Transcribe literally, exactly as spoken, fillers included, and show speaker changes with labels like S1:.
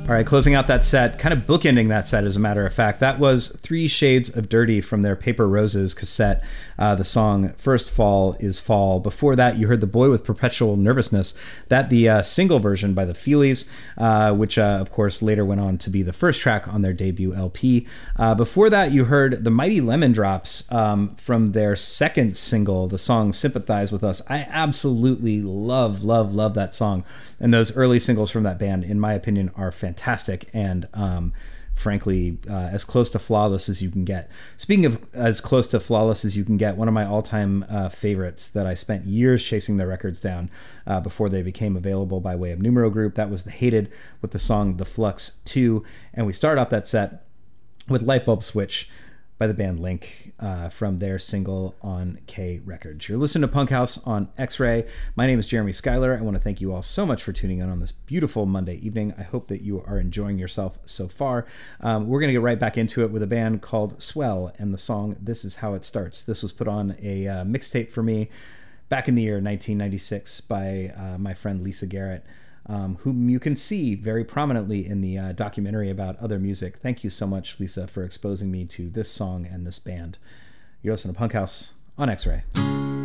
S1: All right, closing out that set, kind of bookending that set, as a matter of fact, that was Three Shades of Dirty from their Paper Roses cassette. Uh, the song First Fall is Fall. Before that, you heard The Boy with Perpetual Nervousness, that the uh, single version by the Feelies, uh, which, uh, of course, later went on to be the first track on their debut L P. Uh, before that, you heard The Mighty Lemon Drops um, from their second single, the song Sympathize With Us. I absolutely love, love, love that song. And those early singles from that band, in my opinion, are fantastic and, um, frankly, uh, as close to flawless as you can get. Speaking of as close to flawless as you can get, one of my all-time uh, favorites that I spent years chasing their records down uh, before they became available by way of Numero Group, that was The Hated with the song The Flux two. And we start off that set with Lightbulb Switch by the band Link uh, from their single on K Records. You're listening to Punk House on X-Ray. My name is Jeremy Schuyler. I want to thank you all so much for tuning in on this beautiful Monday evening. I hope that you are enjoying yourself so far. Um, we're going to get right back into it with a band called Swell and the song This Is How It Starts. This was put on a uh, mixtape for me back in the year nineteen ninety-six by uh, my friend Lisa Garrett, Um, whom you can see very prominently in the uh, documentary about other music. Thank you so much, Lisa, for exposing me to this song and this band. You're listening to Punk House on X-Ray.